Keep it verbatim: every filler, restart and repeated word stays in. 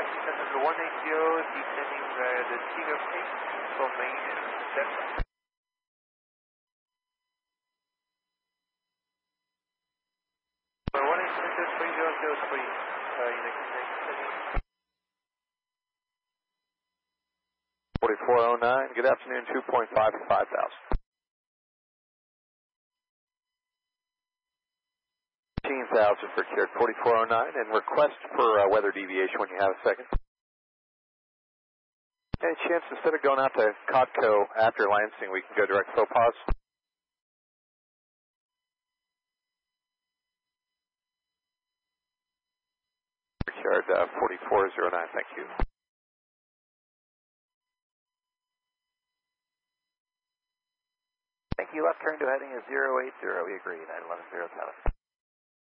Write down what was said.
Cessna one eighty, descending via the Cedar Creek, formation Delta. one eight Center three zero zero three, uh, United States. forty-four oh nine, good afternoon, two point five for five thousand. fifteen thousand for Kirt, forty-four oh nine, and request for uh, weather deviation when you have a second. Any chance instead of going out to Cotco after Lansing, we can go direct to Phobos? Richard, uh, forty-four oh nine, thank you. Thank you, left turn to heading is zero eight zero, we agree, nine one zero seven.